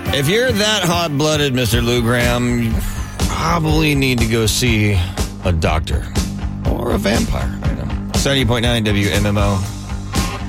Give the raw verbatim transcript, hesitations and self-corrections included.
If you're that hot-blooded, Mister Lou Graham, you probably need to go see a doctor or a vampire. I don't know. seventy point nine W M M O.